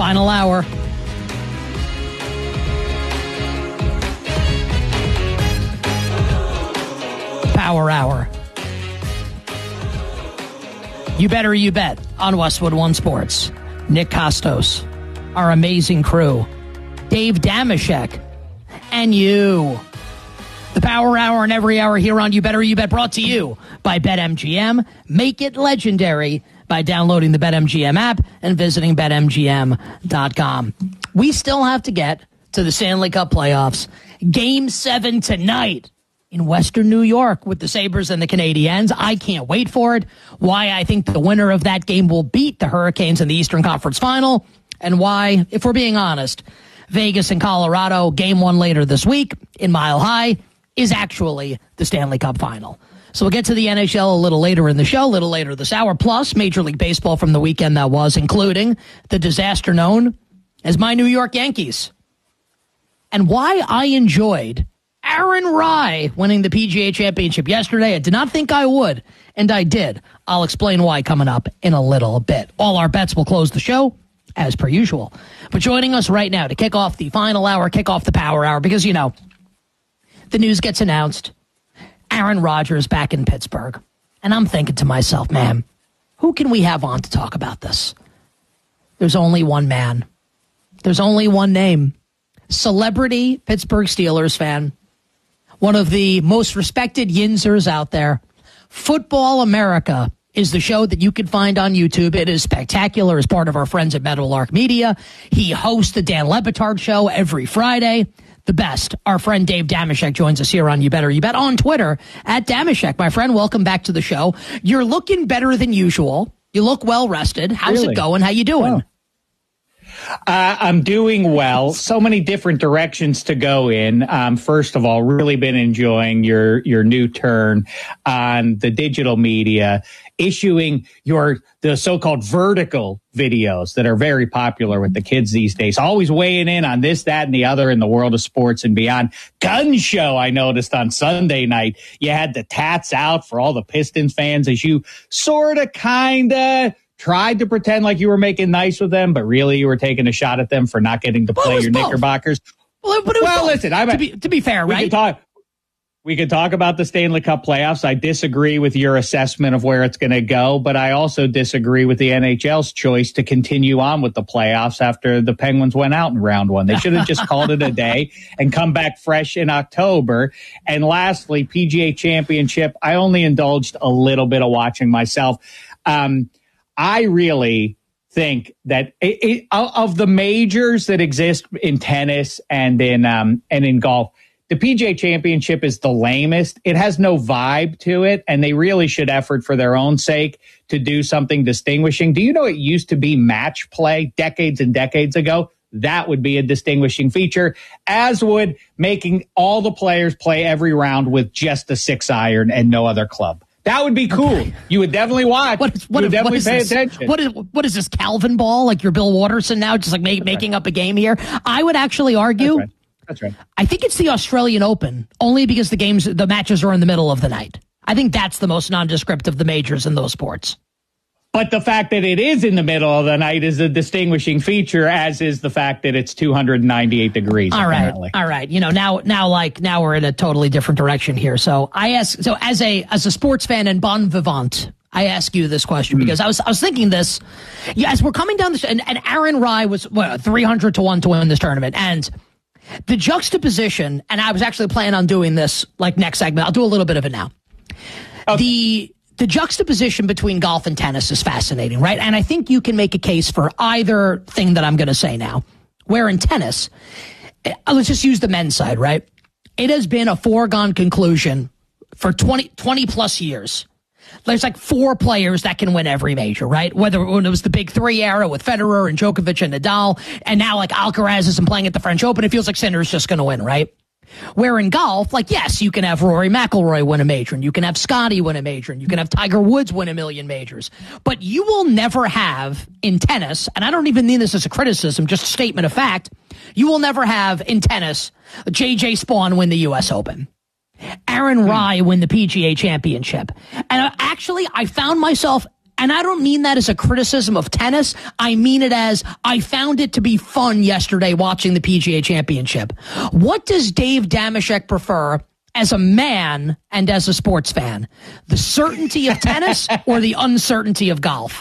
Final hour. Power hour. You better you bet on Westwood One Sports. Nick Costos, our amazing crew, Dave Damashek, and you. The Power Hour and every hour here on You Better You Bet, brought to you by BetMGM. Make it legendary by downloading the BetMGM app and visiting BetMGM.com. We still have to get to the Stanley Cup playoffs. Game 7 tonight in Western New York with the Sabres and the Canadiens. I can't wait for it. Why I think the winner of that game will beat the Hurricanes in the Eastern Conference Final, and why, if we're being honest, Vegas and Colorado, game 1 later this week in Mile High, is actually the Stanley Cup Final. So we'll get to the NHL a little later in the show, a little later this hour, plus Major League Baseball from the weekend that was, including the disaster known as my New York Yankees. And why I enjoyed Aaron Rai winning the PGA Championship yesterday. I did not think I would, and I did. I'll explain why coming up in a little bit. All our bets will close the show, as per usual. But joining us right now to kick off the final hour, kick off the Power Hour, because, you know, the news gets announced. Aaron Rodgers back in Pittsburgh. And I'm thinking to myself, man, who can we have on to talk about this? There's only one man. There's only one name. Celebrity Pittsburgh Steelers fan. One of the most respected Yinzers out there. Football America is the show that you can find on YouTube. It is spectacular as part of our friends at Meadowlark Media. He hosts the Dan Le Batard Show every Friday. The best. Our friend Dave Damashek joins us here on You Better You Bet on Twitter at Damashek. My friend, welcome back to the show. You're looking better than usual. You look well rested. How's it going? How you doing? Oh. I'm doing well. So many different directions to go in. First of all, really been enjoying your new turn on the digital media, issuing the so-called vertical videos that are very popular with the kids these days. Always weighing in on this, that, and the other in the world of sports and beyond. Gun show, I noticed on Sunday night, you had the tats out for all the Pistons fans as you sort of, kind of tried to pretend like you were making nice with them, but really you were taking a shot at them for not getting to play your Knickerbockers. Well, listen, to be fair, right? We could talk about the Stanley Cup playoffs. I disagree with your assessment of where it's going to go, but I also disagree with the NHL's choice to continue on with the playoffs after the Penguins went out in round 1. They should have just called it a day and come back fresh in October. And lastly, PGA Championship, I only indulged a little bit of watching myself. I really think that of the majors that exist in tennis and in golf, the PGA Championship is the lamest. It has no vibe to it, and they really should effort for their own sake to do something distinguishing. Do you know it used to be match play decades and decades ago? That would be a distinguishing feature, as would making all the players play every round with just a 6-iron and no other club. That would be cool. Okay. You would definitely watch. You would definitely pay attention. What is this, Calvin Ball? Like you're Bill Watterson now, just like making up a game here? I would actually argue. That's right. I think it's the Australian Open, only because the matches are in the middle of the night. I think that's the most nondescript of the majors in those sports. But the fact that it is in the middle of the night is a distinguishing feature, as is the fact that it's 298 degrees. All right. You know, now we're in a totally different direction here. So as a sports fan and bon vivant, I ask you this question because I was thinking this. Yeah, as we're coming down this, and Aaron Rai was 300 to 1 to win this tournament, and the juxtaposition. And I was actually planning on doing this like next segment. I'll do a little bit of it now. Okay. The juxtaposition between golf and tennis is fascinating, right? And I think you can make a case for either thing that I'm going to say now. Where in tennis, let's just use the men's side, right? It has been a foregone conclusion for 20 plus years. There's like 4 players that can win every major, right? Whether when it was the big 3 era with Federer and Djokovic and Nadal, and now like Alcaraz isn't playing at the French Open, it feels like Sinner's just going to win, right? Where in golf, like, yes, you can have Rory McIlroy win a major, and you can have Scotty win a major, and you can have Tiger Woods win a million majors. But you will never have in tennis, and I don't even mean this as a criticism, just a statement of fact, you will never have in tennis J.J. Spawn win the U.S. Open. Aaron Rai win the PGA Championship. And actually, I found myself And I don't mean that as a criticism of tennis. I mean it as I found it to be fun yesterday watching the PGA Championship. What does Dave Dameshek prefer as a man and as a sports fan? The certainty of tennis or the uncertainty of golf?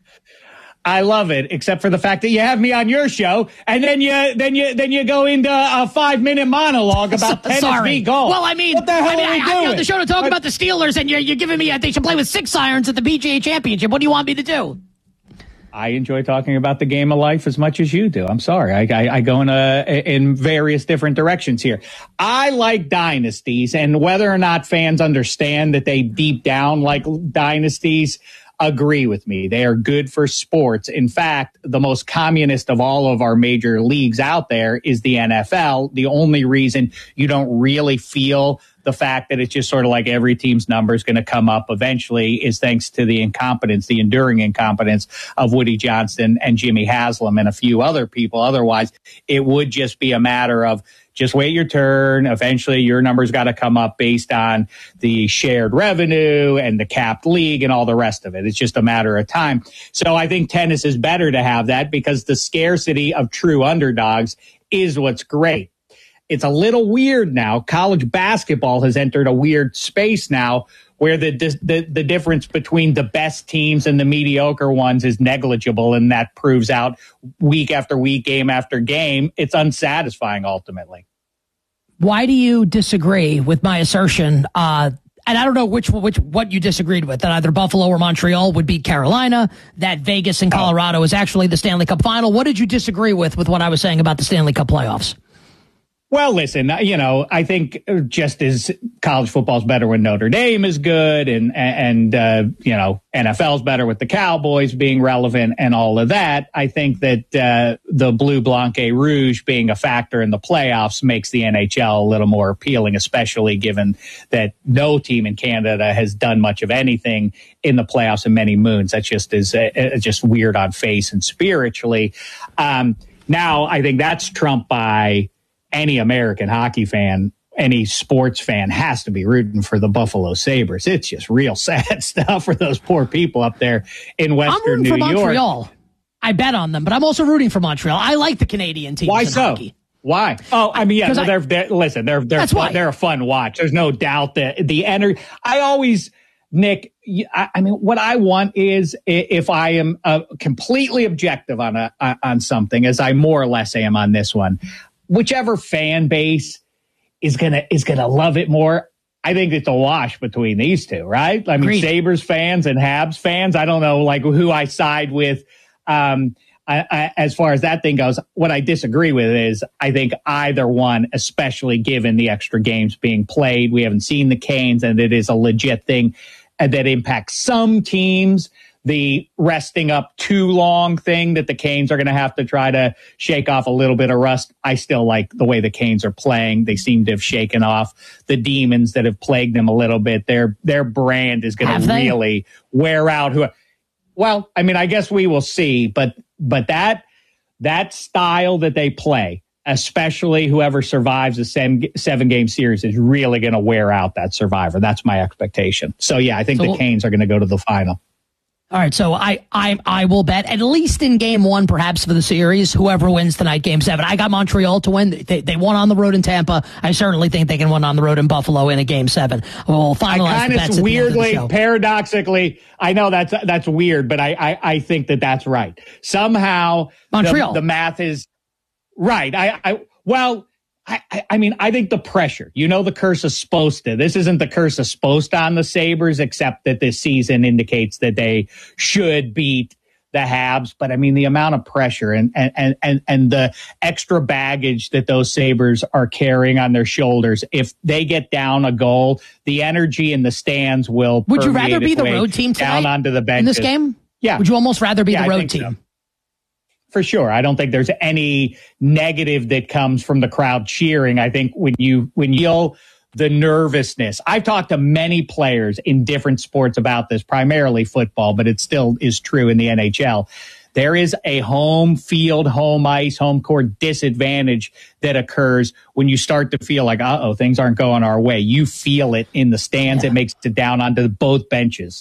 I love it, except for the fact that you have me on your show, and then you go into a 5-minute monologue about tennis v golf. Well, I mean, what the hell are we I doing? got the show to talk about the Steelers, and you're giving me they should play with 6 irons at the PGA Championship. What do you want me to do? I enjoy talking about the game of life as much as you do. I'm sorry. I go in various different directions here. I like dynasties, and whether or not fans understand that they deep down like dynasties, agree with me. They are good for sports. In fact, the most communist of all of our major leagues out there is the NFL. The only reason you don't really feel the fact that it's just sort of like every team's number is going to come up eventually is thanks to the incompetence, the enduring incompetence of Woody Johnson and Jimmy Haslam and a few other people. Otherwise, it would just be a matter of just wait your turn. Eventually, your number's got to come up based on the shared revenue and the capped league and all the rest of it. It's just a matter of time. So I think tennis is better to have that because the scarcity of true underdogs is what's great. It's a little weird now. College basketball has entered a weird space now where the difference between the best teams and the mediocre ones is negligible, and that proves out week after week, game after game. It's unsatisfying ultimately. Why do you disagree with my assertion? And I don't know what you disagreed with, that either Buffalo or Montreal would beat Carolina, that Vegas and Colorado is actually the Stanley Cup final. What did you disagree with what I was saying about the Stanley Cup playoffs? Well, listen, I think just as college football is better when Notre Dame is good and NFL is better with the Cowboys being relevant and all of that, I think that the Bleu Blanc et Rouge being a factor in the playoffs makes the NHL a little more appealing, especially given that no team in Canada has done much of anything in the playoffs in many moons. That just is just weird on face and spiritually. Now, I think that's trumped by any American hockey fan, any sports fan has to be rooting for the Buffalo Sabres. It's just real sad stuff for those poor people up there in Western New York. I'm rooting for Montreal. I bet on them, but I'm also rooting for Montreal. I like the Canadian teams. Why so? Hockey. Why? Oh, I mean, yeah, they're a fun watch. There's no doubt that the energy. Nick, I mean, what I want is if I am completely objective on something, as I more or less am on this one, whichever fan base is gonna love it more. I think it's a wash between these two, right? I mean, Agreed. Sabres fans and Habs fans. I don't know, like who I side with. As far as that thing goes, what I disagree with is I think either one, especially given the extra games being played, we haven't seen the Canes, and it is a legit thing that impacts some teams. The resting up too long thing that the Canes are going to have to try to shake off a little bit of rust. I still like the way the Canes are playing. They seem to have shaken off the demons that have plagued them a little bit. Their brand is going to really wear out. Well, I mean, I guess we will see, but that style that they play, especially whoever survives a 7-game series, is really going to wear out that survivor. That's my expectation. So yeah, I think the Canes are going to go to the final. All right, so I will bet at least in game 1, perhaps for the series, whoever wins tonight, game 7. I got Montreal to win. They won on the road in Tampa. I certainly think they can win on the road in Buffalo in a game 7. We'll finalize the bets weirdly, paradoxically, I know that's weird, but I think that's right. Somehow Montreal. The math is right. I mean, I think the pressure, the curse of Sposta. This isn't the curse of Sposta on the Sabres, except that this season indicates that they should beat the Habs. But I mean, the amount of pressure and the extra baggage that those Sabres are carrying on their shoulders. If they get down a goal, the energy in the stands will. Would you rather be the road team tonight down onto the bench in this game? Yeah. Would you almost rather be the road team? So. For sure. I don't think there's any negative that comes from the crowd cheering. I think when you yell the nervousness, I've talked to many players in different sports about this, primarily football, but it still is true in the NHL. There is a home field, home ice, home court disadvantage that occurs when you start to feel like, things aren't going our way. You feel it in the stands. Yeah. It makes it down onto both benches.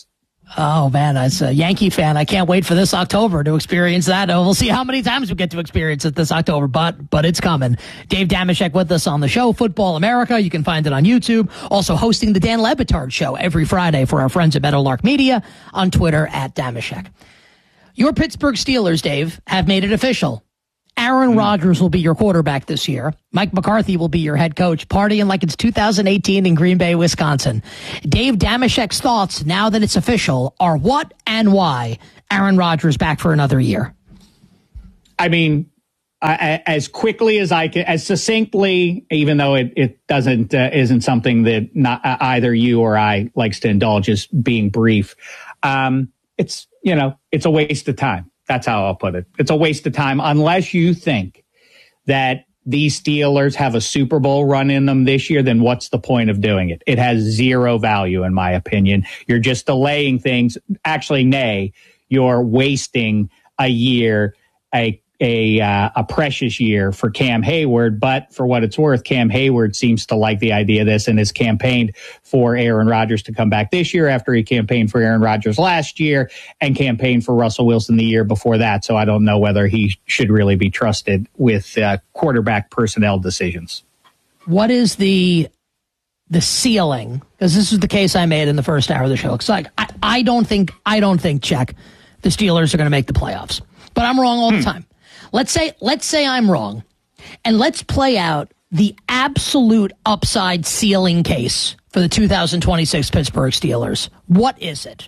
Oh, man, as a Yankee fan, I can't wait for this October to experience that. We'll see how many times we get to experience it this October, but it's coming. Dave Dameshek with us on the show, Football America. You can find it on YouTube. Also hosting the Dan Le Batard Show every Friday for our friends at Meadowlark Media, on Twitter at Dameshek. Your Pittsburgh Steelers, Dave, have made it official. Aaron Rodgers will be your quarterback this year. Mike McCarthy will be your head coach, partying like it's 2018 in Green Bay, Wisconsin. Dave Dameshek's thoughts, now that it's official, are what and why Aaron Rodgers back for another year? I mean, as quickly as I can, as succinctly, even though it isn't something that either you or I likes to indulge, as being brief. It's a waste of time. That's how I'll put it. It's a waste of time unless you think that these Steelers have a Super Bowl run in them this year. Then what's the point of doing it? It has zero value, in my opinion. You're just delaying things. Actually, nay, you're wasting a year, a precious year for Cam Hayward. But for what it's worth, Cam Hayward seems to like the idea of this and has campaigned for Aaron Rodgers to come back this year after he campaigned for Aaron Rodgers last year and campaigned for Russell Wilson the year before that. So I don't know whether he should really be trusted with quarterback personnel decisions. What is the ceiling? Because this is the case I made in the first hour of the show. It's like, I don't think, Check, the Steelers are going to make the playoffs. But I'm wrong all the time. Let's say I'm wrong, and let's play out the absolute upside ceiling case for the 2026 Pittsburgh Steelers. What is it?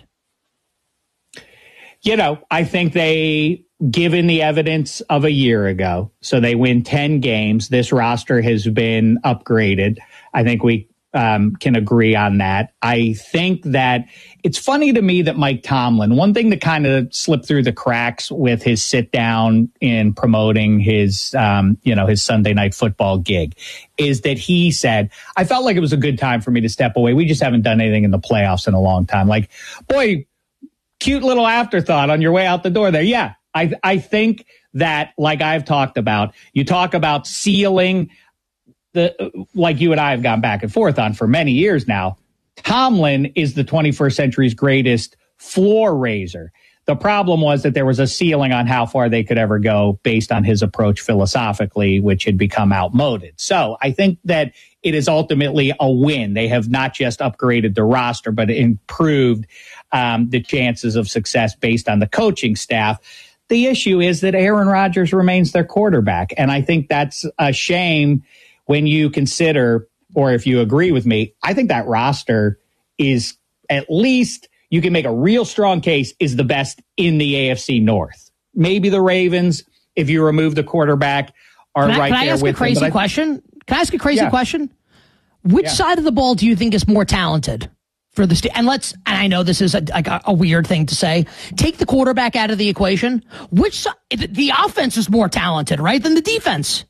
I think given the evidence of a year ago, so they win 10 games. This roster has been upgraded. I think we can agree on that. I think that it's funny to me that Mike Tomlin, one thing that kind of slipped through the cracks with his sit down in promoting his Sunday Night Football gig, is that he said, I felt like it was a good time for me to step away. We just haven't done anything in the playoffs in a long time. Like, boy, cute little afterthought on your way out the door there. Yeah, I think that, like I've talked about, you talk about ceiling, like you and I have gone back and forth on for many years now. Tomlin is the 21st century's greatest floor raiser. The problem was that there was a ceiling on how far they could ever go based on his approach philosophically, which had become outmoded. So I think that it is ultimately a win. They have not just upgraded the roster, but improved the chances of success based on the coaching staff. The issue is that Aaron Rodgers remains their quarterback. And I think that's a shame when you consider, or if you agree with me, I think that roster is, at least you can make a real strong case, is the best in the AFC North. Maybe the Ravens, if you remove the quarterback, are right there with them. Can I ask a crazy question? Can I ask a crazy question? Which side of the ball do you think is more talented for the and I know this is a weird thing to say. Take the quarterback out of the equation. Which side? The offense is more talented, right, than the defense?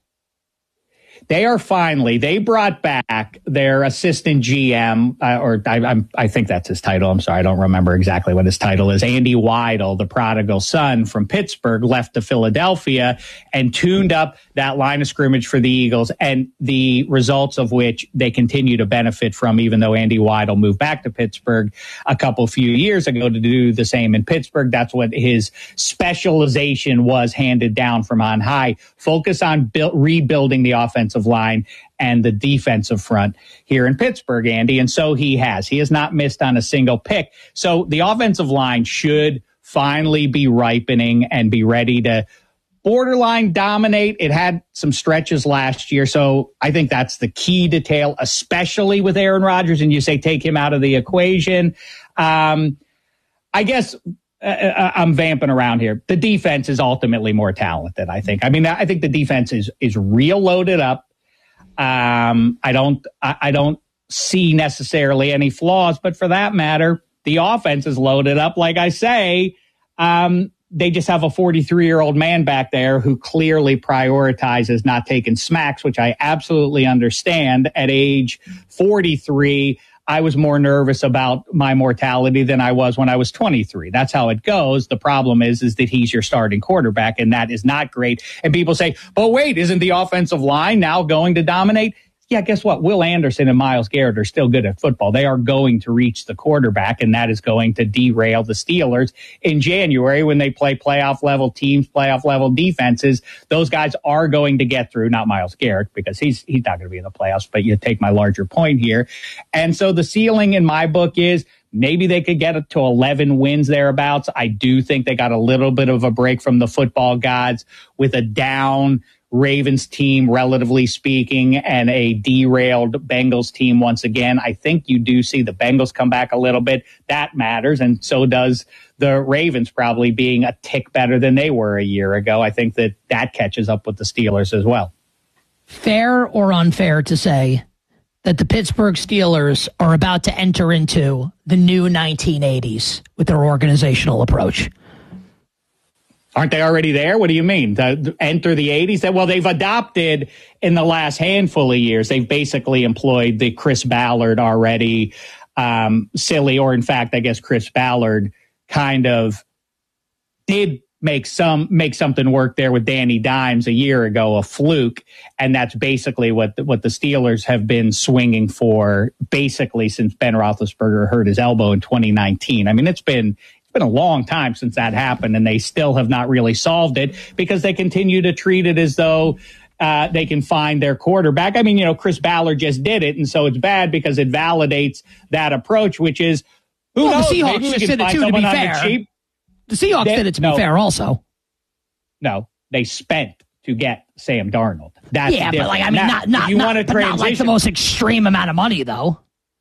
They brought back their assistant GM, I think that's his title. I'm sorry, I don't remember exactly what his title is. Andy Weidel, the prodigal son from Pittsburgh, left to Philadelphia and tuned up that line of scrimmage for the Eagles, and the results of which they continue to benefit from, even though Andy Weidel moved back to Pittsburgh a few years ago to do the same in Pittsburgh. That's what his specialization was, handed down from on high. Focus on rebuilding the offensive line and the defensive front here in Pittsburgh, Andy. And so he has not missed on a single pick. So the offensive line should finally be ripening and be ready to borderline dominate. It had some stretches last year. So I think that's the key detail, especially with Aaron Rodgers. And you say, take him out of the equation. I guess I'm vamping around here. The defense is ultimately more talented, I think. I mean, I think the defense is real loaded up. I don't see necessarily any flaws, but for that matter, the offense is loaded up. Like I say, they just have a 43-year-old man back there who clearly prioritizes not taking smacks, which I absolutely understand. At age 43, I was more nervous about my mortality than I was when I was 23. That's how it goes. The problem is that he's your starting quarterback, and that is not great. And people say, but wait, isn't the offensive line now going to dominate? yeah, guess what? Will Anderson and Myles Garrett are still good at football. They are going to reach the quarterback, and that is going to derail the Steelers in January when they play playoff level teams, playoff level defenses. Those guys are going to get through, not Myles Garrett, because he's not going to be in the playoffs, but you take my larger point here. And so the ceiling in my book is maybe they could get it to 11 wins thereabouts. I do think they got a little bit of a break from the football gods with a down Ravens team, relatively speaking, and a derailed Bengals team once again. I think you do see the Bengals come back a little bit. That matters, and so does the Ravens probably being a tick better than they were a year ago. I think that catches up with the Steelers as well. Fair or unfair to say that the Pittsburgh Steelers are about to enter into the new 1980s with their organizational approach? Aren't they already there? What do you mean? Enter the 80s? Well, they've adopted in the last handful of years. They've basically employed the Chris Ballard already silly, or in fact, I guess Chris Ballard kind of did make something work there with Danny Dimes a year ago, a fluke. And that's basically what the Steelers have been swinging for basically since Ben Roethlisberger hurt his elbow in 2019. I mean, it's been a long time since that happened, and they still have not really solved it because they continue to treat it as though they can find their quarterback. I mean, Chris Ballard just did it, and so it's bad because it validates that approach, which is, who knows? The Seahawks just did it too, to be fair. The Seahawks did it to be fair also. No, they spent to get Sam Darnold. That's but not like the most extreme amount of money, though.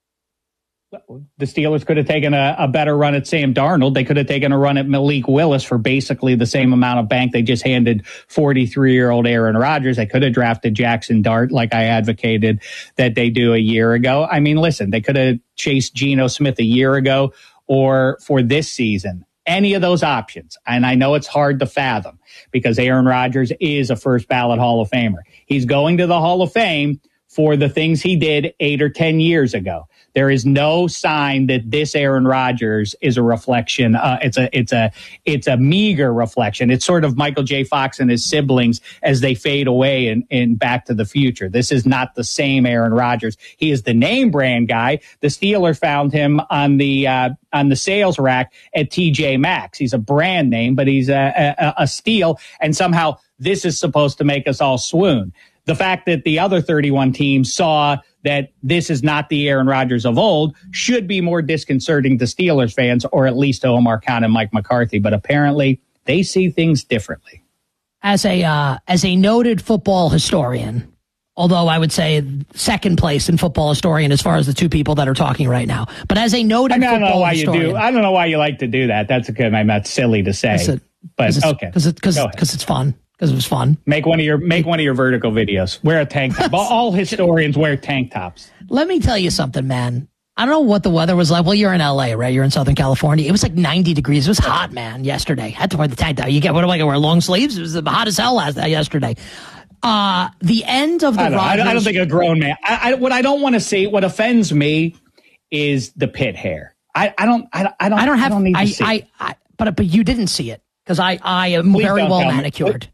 The Steelers could have taken a better run at Sam Darnold. They could have taken a run at Malik Willis for basically the same amount of bank they just handed 43-year-old Aaron Rodgers. They could have drafted Jackson Dart like I advocated that they do a year ago. I mean, listen, they could have chased Geno Smith a year ago or for this season. Any of those options. And I know it's hard to fathom because Aaron Rodgers is a first ballot Hall of Famer. He's going to the Hall of Fame for the things he did 8 or 10 years ago. There is no sign that this Aaron Rodgers is a reflection. It's a meager reflection. It's sort of Michael J. Fox and his siblings as they fade away in Back to the Future. This is not the same Aaron Rodgers. He is the name brand guy. The Steelers found him on the sales rack at TJ Maxx. He's a brand name, but he's a steal. And somehow this is supposed to make us all swoon. The fact that the other 31 teams saw that this is not the Aaron Rodgers of old should be more disconcerting to Steelers fans, or at least to Omar Khan and Mike McCarthy. But apparently they see things differently. As a noted football historian, although I would say second place in football historian as far as the two people that are talking right now, but as a noted football historian, I don't know why you like to do that. That's okay. That's silly to say, okay, because it's fun. Because it was fun. Make one of your vertical videos. Wear a tank top. All historians wear tank tops. Let me tell you something, man. I don't know what the weather was like. Well, you're in LA, right? You're in Southern California. It was like 90 degrees. It was hot, man, yesterday. Had to wear the tank top. What am I going to wear? Long sleeves? It was hot as hell yesterday. The end of the Rodgers. I don't think a grown man. What I don't want to see, what offends me is the pit hair. I don't need to see. But you didn't see it because I am very well manicured.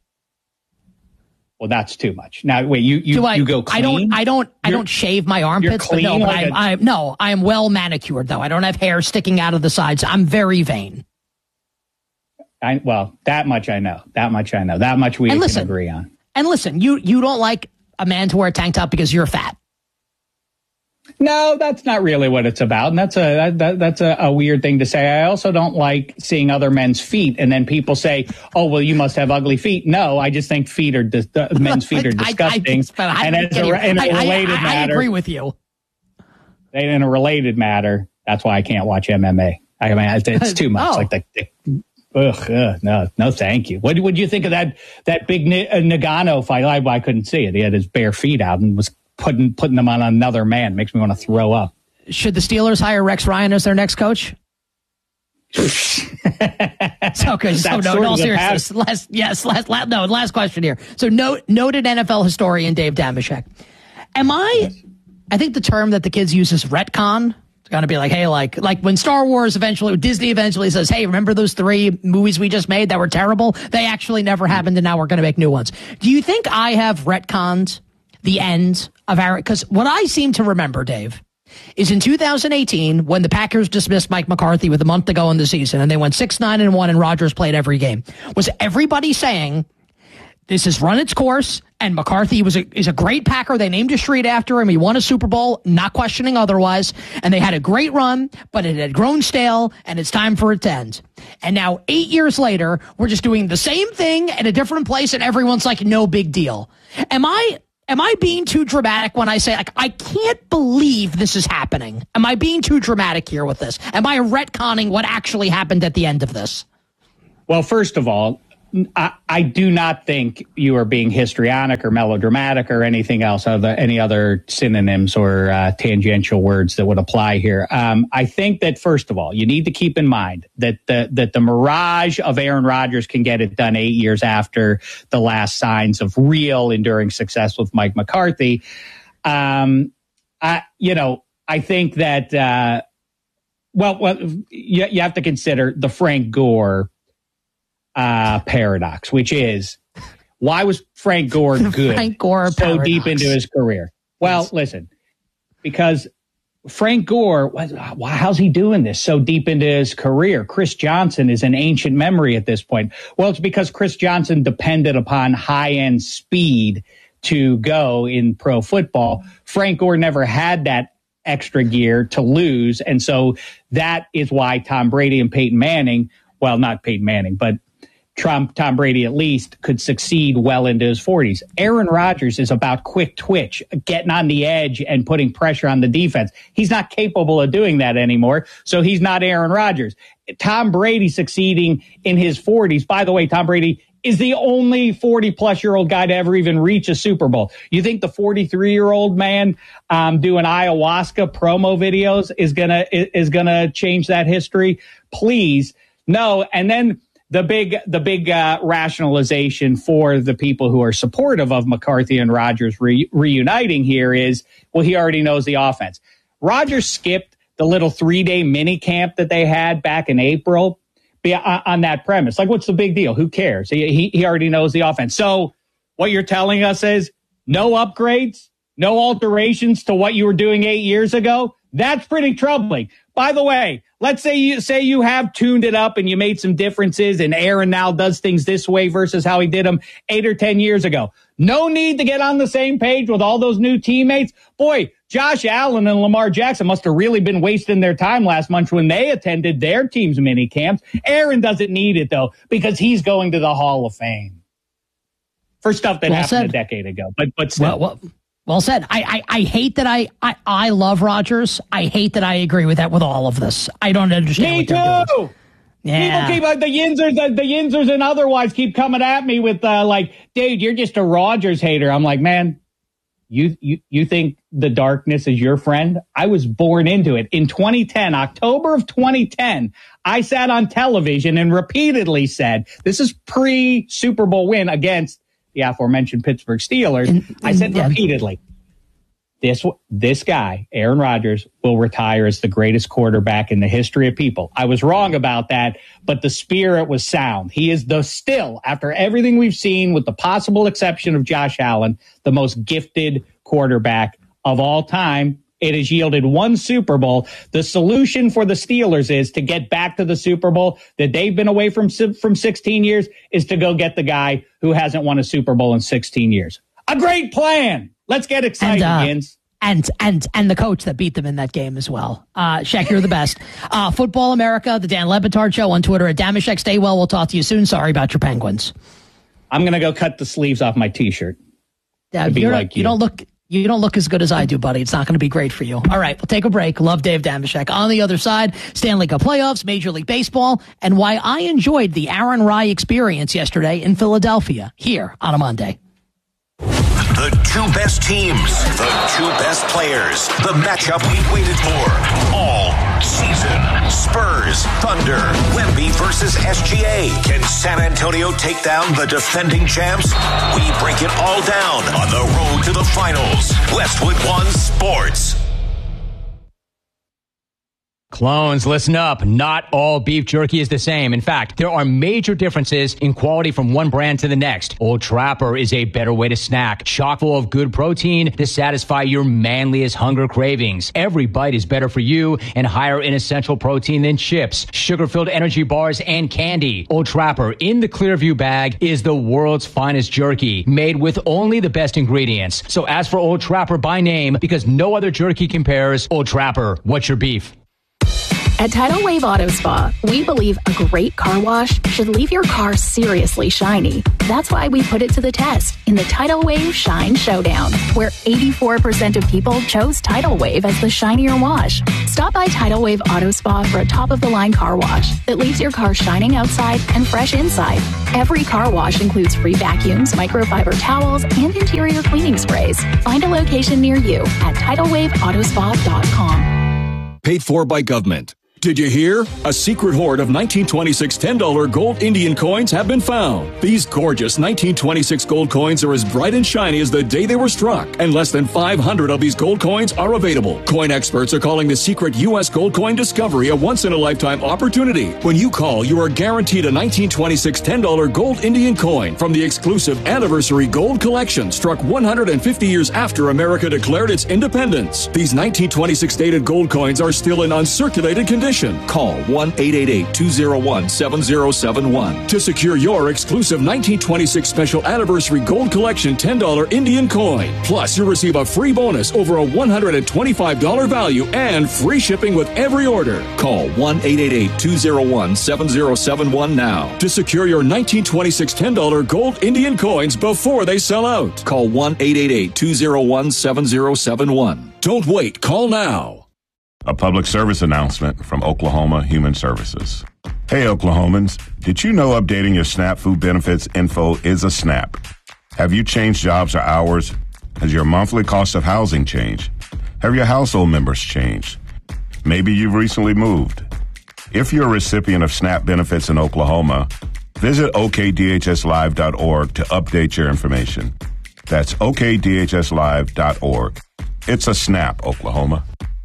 Well, that's too much. Now, wait, you go clean? I don't shave my armpits. Clean, I am well manicured though. I don't have hair sticking out of the sides. I'm very vain. That much I know. That much we can agree on. And listen, you don't like a man to wear a tank top because you're fat. No, that's not really what it's about. And that's a weird thing to say. I also don't like seeing other men's feet. And then people say, oh, well, you must have ugly feet. No, I just think men's feet are disgusting. I agree with you. In a related matter, that's why I can't watch MMA. I mean, it's too much. No, thank you. What would you think of that big Nagano fight? I couldn't see it. He had his bare feet out and was putting them on another man. Makes me want to throw up. Should the Steelers hire Rex Ryan as their next coach? Okay, so no, in all seriousness, last question here. So noted NFL historian Dave Dameshek. I think the term that the kids use is retcon. It's going to be like, hey, like when Disney eventually says, hey, remember those 3 movies we just made that were terrible? They actually never happened, and now we're going to make new ones. Do you think I have retconned the end of Aaron? Because what I seem to remember, Dave, is in 2018 when the Packers dismissed Mike McCarthy with a month to go in the season and they went 6-9-1 and Rodgers played every game. Was everybody saying this has run its course and McCarthy is a great Packer? They named a street after him. He won a Super Bowl, not questioning otherwise. And they had a great run, but it had grown stale and it's time for it to end. And now 8 years later, we're just doing the same thing at a different place and everyone's like, no big deal. Am I being too dramatic when I say, like, I can't believe this is happening? Am I being too dramatic here with this? Am I retconning what actually happened at the end of this? Well, first of all, I do not think you are being histrionic or melodramatic or anything else, any other synonyms or tangential words that would apply here. I think that, first of all, you need to keep in mind that the mirage of Aaron Rodgers can get it done 8 years after the last signs of real enduring success with Mike McCarthy. I think that, you have to consider the Frank Gore paradox, which is, why was Frank Gore good Frank Gore so paradox. Deep into his career? Well, listen, because Frank Gore, how's he doing this so deep into his career? Chris Johnson is an ancient memory at this point. Well, it's because Chris Johnson depended upon high-end speed to go in pro football. Frank Gore never had that extra gear to lose, and so that is why Tom Brady and Peyton Manning, well, not Peyton Manning, but Tom Brady at least, could succeed well into his 40s. Aaron Rodgers is about quick twitch, getting on the edge and putting pressure on the defense. He's not capable of doing that anymore, so he's not Aaron Rodgers. Tom Brady succeeding in his 40s. By the way, Tom Brady is the only 40-plus-year-old guy to ever even reach a Super Bowl. You think the 43-year-old man doing ayahuasca promo videos is gonna change that history? Please, no. And then the big rationalization for the people who are supportive of McCarthy and Rodgers reuniting here is, well, he already knows the offense. Rodgers skipped the little 3-day mini camp that they had back in April on that premise. Like, what's the big deal? Who cares? He already knows the offense. So what you're telling us is no upgrades, no alterations to what you were doing 8 years ago? That's pretty troubling. By the way, let's say you have tuned it up and you made some differences and Aaron now does things this way versus how he did them 8 or 10 years ago. No need to get on the same page with all those new teammates. Boy, Josh Allen and Lamar Jackson must have really been wasting their time last month when they attended their team's mini camps. Aaron doesn't need it, though, because he's going to the Hall of Fame for stuff that happened a decade ago. But still. Well said. I hate that I love Rodgers. I hate that I agree with that with all of this. I don't understand. Me too. Yeah. People keep the Yinzers and otherwise keep coming at me with dude, you're just a Rodgers hater. I'm like, man, you think the darkness is your friend? I was born into it. In 2010, October of 2010, I sat on television and repeatedly said, this is pre-Super Bowl win against the aforementioned Pittsburgh Steelers. I said repeatedly, this guy, Aaron Rodgers, will retire as the greatest quarterback in the history of people. I was wrong about that, but the spirit was sound. He is still, after everything we've seen, with the possible exception of Josh Allen, the most gifted quarterback of all time. It has yielded one Super Bowl. The solution for the Steelers is to get back to the Super Bowl that they've been away from 16 years is to go get the guy who hasn't won a Super Bowl in 16 years. A great plan. Let's get excited, Yins. And the coach that beat them in that game as well. Shaq, you're the best. Football America, the Dan Le Batard Show on Twitter at Damashek. Stay well. We'll talk to you soon. Sorry about your Penguins. I'm going to go cut the sleeves off my T-shirt. You don't look as good as I do, buddy. It's not going to be great for you. All right, we'll take a break. Love Dave Damashek. On the other side, Stanley Cup playoffs, Major League Baseball, and why I enjoyed the Aaron Rye experience yesterday in Philadelphia here on a Monday. The two best teams, the two best players, the matchup we waited for all season. Spurs, Thunder, Wemby versus SGA. Can San Antonio take down the defending champs? We break it all down on the road to the finals. Westwood One Sports. Clones, listen up. Not all beef jerky is the same. In fact, there are major differences in quality from one brand to the next. Old Trapper is a better way to snack, chock full of good protein to satisfy your manliest hunger cravings. Every bite is better for you and higher in essential protein than chips, sugar-filled energy bars, and candy. Old Trapper in the Clearview bag is the world's finest jerky, made with only the best ingredients. So ask for Old Trapper by name because no other jerky compares. Old Trapper, what's your beef? At Tidal Wave Auto Spa, we believe a great car wash should leave your car seriously shiny. That's why we put it to the test in the Tidal Wave Shine Showdown, where 84% of people chose Tidal Wave as the shinier wash. Stop by Tidal Wave Auto Spa for a top-of-the-line car wash that leaves your car shining outside and fresh inside. Every car wash includes free vacuums, microfiber towels, and interior cleaning sprays. Find a location near you at TidalWaveAutospa.com. Paid for by government. Did you hear? A secret hoard of 1926 $10 gold Indian coins have been found. These gorgeous 1926 gold coins are as bright and shiny as the day they were struck, and less than 500 of these gold coins are available. Coin experts are calling the secret U.S. gold coin discovery a once-in-a-lifetime opportunity. When you call, you are guaranteed a 1926 $10 gold Indian coin from the exclusive Anniversary Gold Collection, struck 150 years after America declared its independence. These 1926 dated gold coins are still in uncirculated condition. Call 1-888-201-7071 to secure your exclusive 1926 Special Anniversary Gold Collection $10 Indian coin. Plus, you'll receive a free bonus over a $125 value and free shipping with every order. Call 1-888-201-7071 now to secure your 1926 $10 gold Indian coins before they sell out. Call 1-888-201-7071. Don't wait. Call now. A public service announcement from Oklahoma Human Services. Hey, Oklahomans, did you know updating your SNAP food benefits info is a snap? Have you changed jobs or hours? Has your monthly cost of housing changed? Have your household members changed? Maybe you've recently moved. If you're a recipient of SNAP benefits in Oklahoma, visit okdhslive.org to update your information. That's okdhslive.org. It's a snap, Oklahoma.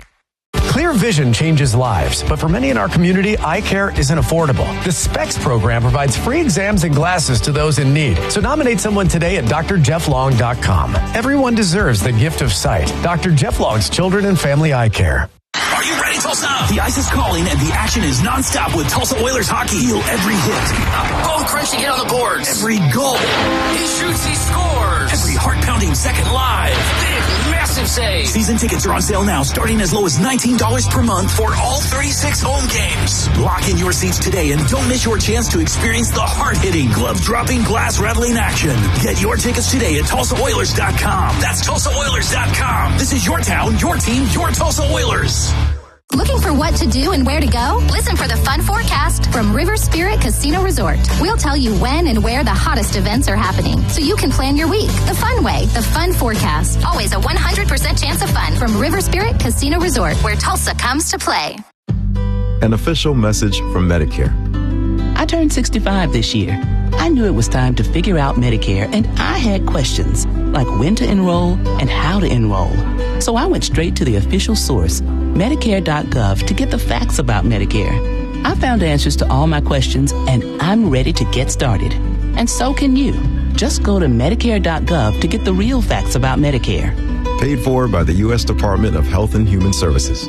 Clear vision changes lives, but for many in our community, eye care isn't affordable. The SPECS program provides free exams and glasses to those in need. So nominate someone today at drjefflong.com. Everyone deserves the gift of sight. Dr. Jeff Long's Children and Family Eye Care. Are you ready, Tulsa? The ice is calling and the action is nonstop with Tulsa Oilers hockey. Feel every hit. Bone-crunching hit on the boards. Every goal. He shoots, he scores. Every heart-pounding second live. Big, massive save. Season tickets are on sale now, starting as low as $19 per month for all 36 home games. Lock in your seats today and don't miss your chance to experience the hard-hitting, glove-dropping, glass-rattling action. Get your tickets today at TulsaOilers.com. That's TulsaOilers.com. This is your town, your team, your Tulsa Oilers. Looking for what to do and where to go? Listen for the Fun Forecast from River Spirit Casino Resort. We'll tell you when and where the hottest events are happening, so you can plan your week the fun way. The Fun Forecast. Always a 100% chance of fun from River Spirit Casino Resort, where Tulsa comes to play. An official message from Medicare. I turned 65 this year. I knew it was time to figure out Medicare, and I had questions like when to enroll and how to enroll. So I went straight to the official source, Medicare.gov, to get the facts about Medicare. I found answers to all my questions, and I'm ready to get started. And so can you. Just go to Medicare.gov to get the real facts about Medicare. Paid for by the U.S. Department of Health and Human Services.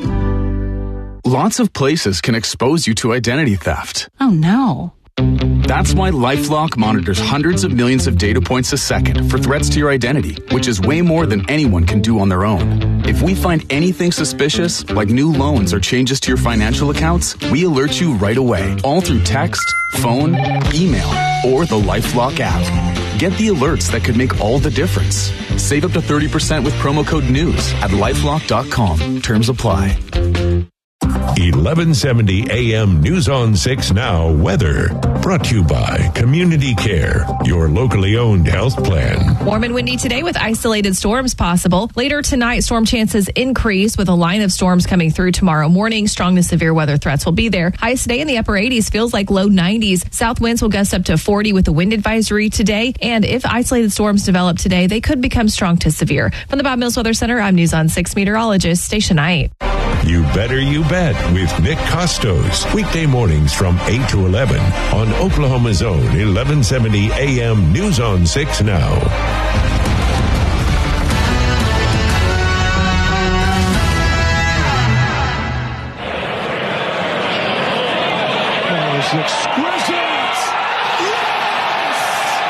Lots of places can expose you to identity theft. Oh, no. That's why LifeLock monitors hundreds of millions of data points a second for threats to your identity, which is way more than anyone can do on their own. If we find anything suspicious, like new loans or changes to your financial accounts, we alert you right away, all through text, phone, email, or the LifeLock app. Get the alerts that could make all the difference. Save up to 30% with promo code NEWS at LifeLock.com. Terms apply. 1170 AM News on 6 Now weather. Brought to you by Community Care, your locally owned health plan. Warm and windy today with isolated storms possible. Later tonight, storm chances increase with a line of storms coming through tomorrow morning. Strong to severe weather threats will be there. Highs today in the upper 80s, feels like low 90s. South winds will gust up to 40 with a wind advisory today. And if isolated storms develop today, they could become strong to severe. From the Bob Mills Weather Center, I'm News on 6 meteorologist Stacia Knight. You Better You Bet with Nick Costos. Weekday mornings from 8 to 11 on Oklahoma's own 1170 AM News on 6 Now. Exquisite! Yes!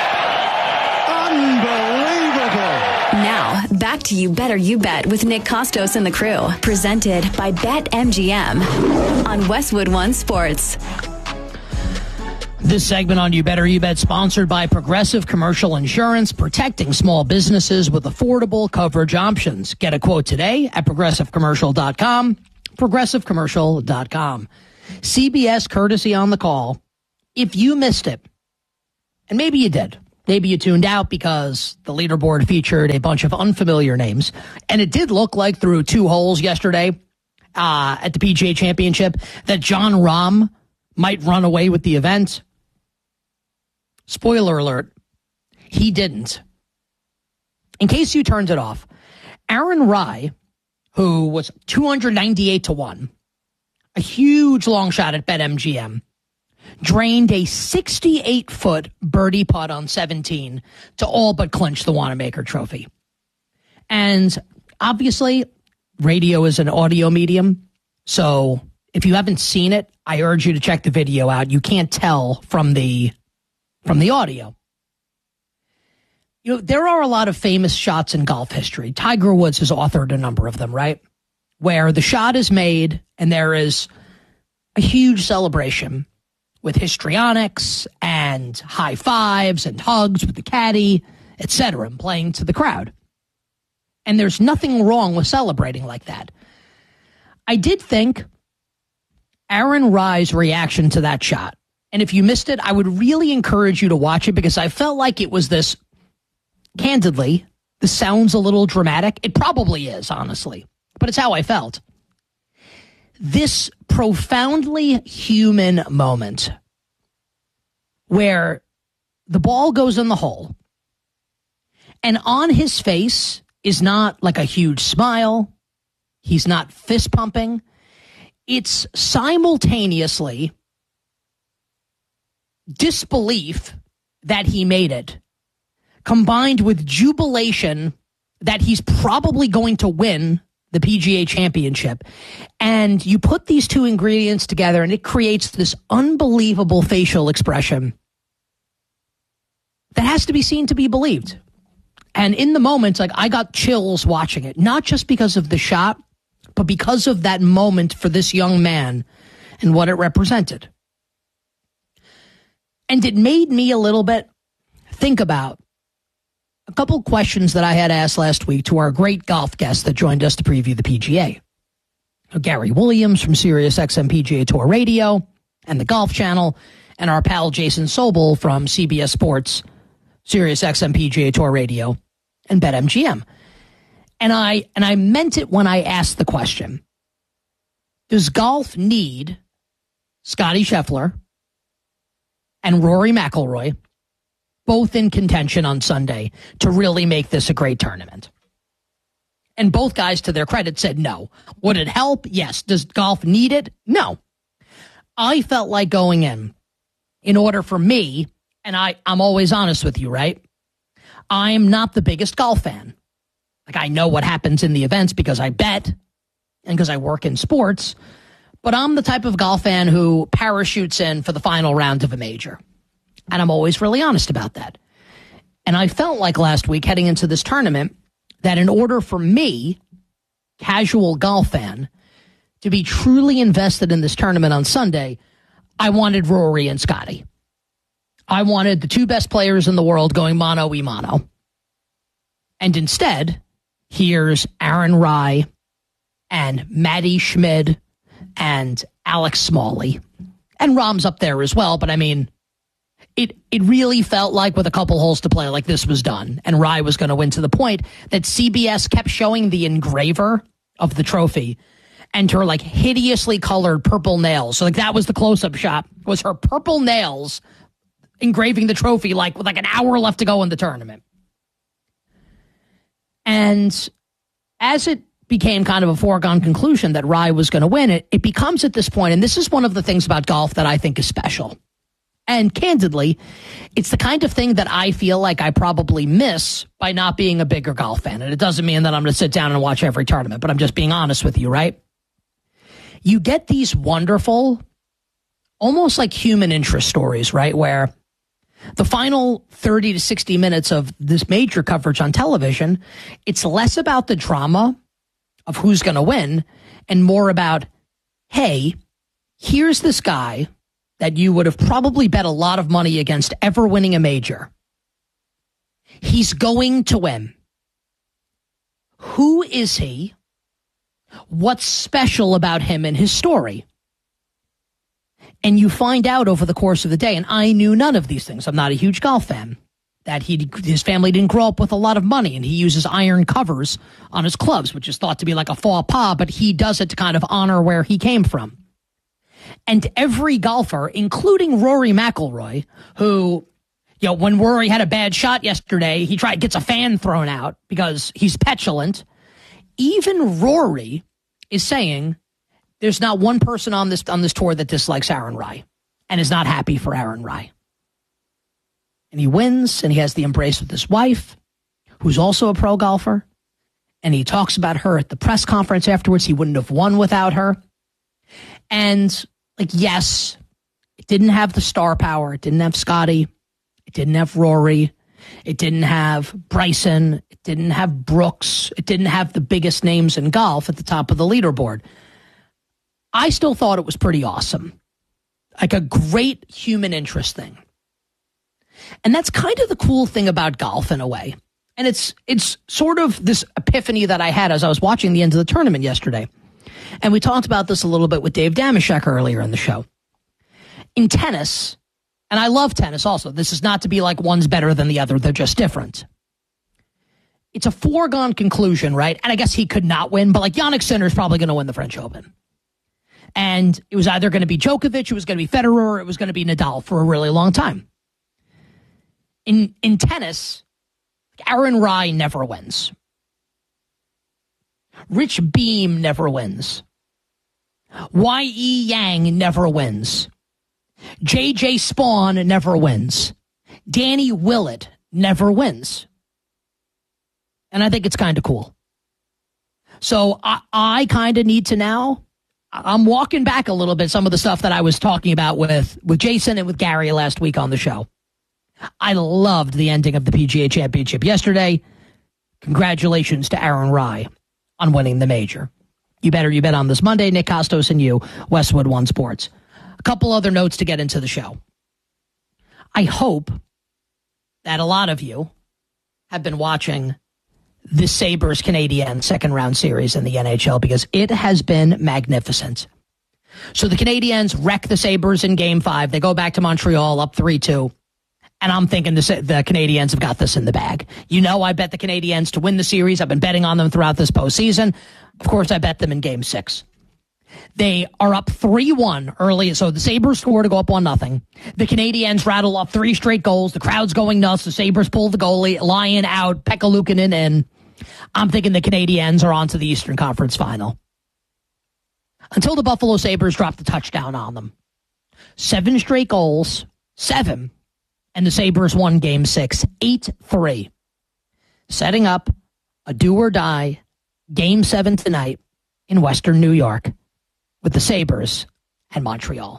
Unbelievable! Now, back to You Better You Bet with Nick Costos and the crew. Presented by BetMGM on Westwood One Sports. This segment on You Better You Bet sponsored by Progressive Commercial Insurance, protecting small businesses with affordable coverage options. Get a quote today at progressivecommercial.com. Progressivecommercial.com. CBS courtesy on the call. If you missed it, and maybe you did, maybe you tuned out because the leaderboard featured a bunch of unfamiliar names, and it did look like through 2 holes yesterday at the PGA Championship that Jon Rahm might run away with the event. Spoiler alert, he didn't. In case you turned it off, Aaron Rai, who was 298-1, a huge long shot at BetMGM, drained a 68-foot birdie putt on 17 to all but clinch the Wanamaker Trophy. And obviously, radio is an audio medium, so if you haven't seen it, I urge you to check the video out. You can't tell from the audio. You know, there are a lot of famous shots in golf history. Tiger Woods has authored a number of them, right? Where the shot is made and there is a huge celebration with histrionics and high fives and hugs with the caddy, etc., and playing to the crowd. And there's nothing wrong with celebrating like that. I did think Aaron Rai's reaction to that shot, and if you missed it, I would really encourage you to watch it because I felt like it was this, candidly, this sounds a little dramatic. It probably is, honestly. But it's how I felt. This profoundly human moment where the ball goes in the hole and on his face is not like a huge smile. He's not fist pumping. It's simultaneously disbelief that he made it, combined with jubilation that he's probably going to win the PGA Championship. And you put these two ingredients together and it creates this unbelievable facial expression that has to be seen to be believed. And in the moment, like, I got chills watching it, not just because of the shot, but because of that moment for this young man and what it represented. And it made me a little bit think about a couple questions that I had asked last week to our great golf guest that joined us to preview the PGA. Gary Williams from SiriusXM PGA Tour Radio and the Golf Channel, and our pal Jason Sobel from CBS Sports, SiriusXM PGA Tour Radio, and BetMGM. And I meant it when I asked the question, does golf need Scottie Scheffler and Rory McIlroy, both in contention on Sunday, to really make this a great tournament? And both guys, to their credit, said no. Would it help? Yes. Does golf need it? No. I felt like going in order for me, and I'm always honest with you, right? I'm not the biggest golf fan. Like, I know what happens in the events because I bet and because I work in sports, but I'm the type of golf fan who parachutes in for the final round of a major. And I'm always really honest about that. And I felt like last week heading into this tournament that in order for me, casual golf fan, to be truly invested in this tournament on Sunday, I wanted Rory and Scottie. I wanted the two best players in the world going mano-a-mano. And instead, here's Aaron Rai and Matty Schmid and Alex Smalley. And Rahm's up there as well, but I mean, it really felt like with a couple holes to play, like this was done. And Rai was going to win, to the point that CBS kept showing the engraver of the trophy and her like hideously colored purple nails. So like that was the close-up shot, was her purple nails engraving the trophy like with like an hour left to go in the tournament. And as it became kind of a foregone conclusion that Rai was going to win, it becomes at this point, and this is one of the things about golf that I think is special. And candidly, it's the kind of thing that I feel like I probably miss by not being a bigger golf fan. And it doesn't mean that I'm going to sit down and watch every tournament, but I'm just being honest with you, right? You get these wonderful, almost like human interest stories, right? Where the final 30 to 60 minutes of this major coverage on television, it's less about the drama of who's going to win and more about, hey, here's this guy that you would have probably bet a lot of money against ever winning a major. He's going to win. Who is he? What's special about him and his story? And you find out over the course of the day, and I knew none of these things. I'm not a huge golf fan. That his family didn't grow up with a lot of money, and he uses iron covers on his clubs, which is thought to be like a faux pas, but he does it to kind of honor where he came from. And every golfer, including Rory McIlroy, who, you know, when Rory had a bad shot yesterday, gets a fan thrown out because he's petulant. Even Rory is saying there's not one person on this tour that dislikes Aaron Rai and is not happy for Aaron Rai. And he wins, and he has the embrace with his wife, who's also a pro golfer. And he talks about her at the press conference afterwards. He wouldn't have won without her. And, like, yes, it didn't have the star power. It didn't have Scotty. It didn't have Rory. It didn't have Bryson. It didn't have Brooks. It didn't have the biggest names in golf at the top of the leaderboard. I still thought it was pretty awesome. Like a great human interest thing. And that's kind of the cool thing about golf in a way. And it's sort of this epiphany that I had as I was watching the end of the tournament yesterday. And we talked about this a little bit with Dave Dameshek earlier in the show. In tennis, and I love tennis also, this is not to be like one's better than the other, they're just different. It's a foregone conclusion, right? And I guess he could not win, but like Jannik Sinner is probably going to win the French Open. And it was either going to be Djokovic, it was going to be Federer, or it was going to be Nadal for a really long time. In tennis, Aaron Rai never wins. Rich Beem never wins. Y.E. Yang never wins. J.J. Spawn never wins. Danny Willett never wins. And I think it's kind of cool. So I kind of need to now, I'm walking back a little bit some of the stuff that I was talking about with Jason and with Gary last week on the show. I loved the ending of the PGA Championship yesterday. Congratulations to Aaron Rai on winning the major. You bet on this Monday. Nick Kostos and you, Westwood One Sports. A couple other notes to get into the show. I hope that a lot of you have been watching the Sabres Canadiens second round series in the NHL because it has been magnificent. So the Canadiens wreck the Sabres in Game 5. They go back to Montreal up 3-2. And I'm thinking the Canadiens have got this in the bag. You know, I bet the Canadiens to win the series. I've been betting on them throughout this postseason. Of course, I bet them in Game 6. They are up 3-1 early, so the Sabres score to go up 1-0. The Canadiens rattle off 3 straight goals. The crowd's going nuts. The Sabres pull the goalie. Lyon out. Pekka Luukkonen in. I'm thinking the Canadiens are on to the Eastern Conference Final. Until the Buffalo Sabres drop the touchdown on them. 7 straight goals. 7. And the Sabres won Game 6, 8-3. Setting up a do-or-die Game 7 tonight in Western New York with the Sabres and Montreal.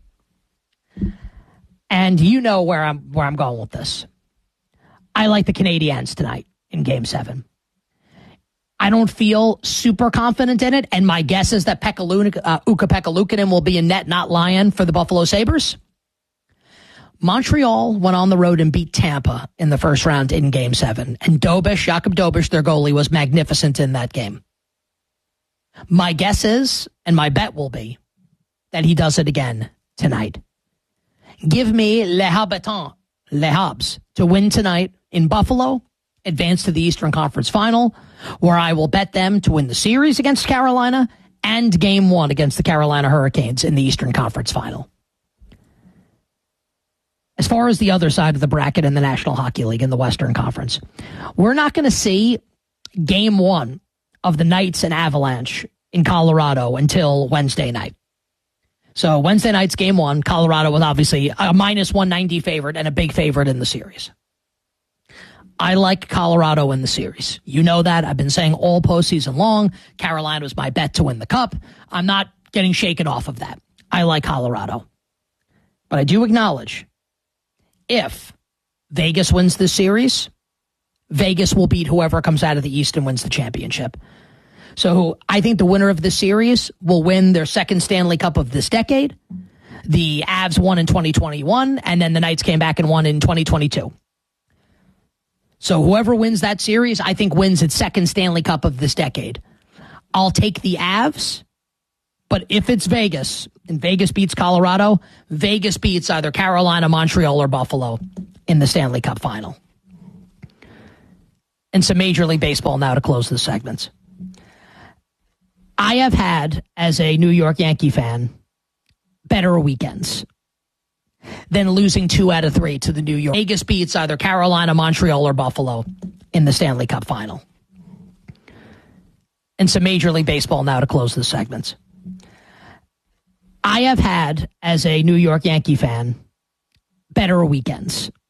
And you know where I'm going with this. I like the Canadiens tonight in Game 7. I don't feel super confident in it, and my guess is that Ukko-Pekka Luukkonen will be in net, not Lyon, for the Buffalo Sabres. Montreal went on the road and beat Tampa in the first round in Game 7. And Jakob Dobeš, their goalie, was magnificent in that game. My guess is, and my bet will be, that he does it again tonight. Give me Les Habs, to win tonight in Buffalo, advance to the Eastern Conference Final, where I will bet them to win the series against Carolina and Game 1 against the Carolina Hurricanes in the Eastern Conference Final. As far as the other side of the bracket in the National Hockey League in the Western Conference, we're not going to see Game 1 of the Knights and Avalanche in Colorado until Wednesday night. So Wednesday night's game one, Colorado was obviously a minus 190 favorite and a big favorite in the series. I like Colorado in the series. You know that. I've been saying all postseason long, Carolina was my bet to win the cup. I'm not getting shaken off of that. I like Colorado. But I do acknowledge, if Vegas wins this series, Vegas will beat whoever comes out of the East and wins the championship. So I think the winner of this series will win their second Stanley Cup of this decade. The Avs won in 2021, and then the Knights came back and won in 2022. So whoever wins that series, I think wins its second Stanley Cup of this decade. I'll take the Avs, but if it's Vegas, and Vegas beats Colorado, Vegas beats either Carolina, Montreal, or Buffalo in the Stanley Cup final. And some Major League Baseball now to close the segments. I have had, as a New York Yankee fan, better weekends than losing 2 out of 3 to the New York. Vegas beats either Carolina, Montreal, or Buffalo in the Stanley Cup final. And some Major League Baseball now to close the segments. I have had, as a New York Yankee fan, better weekends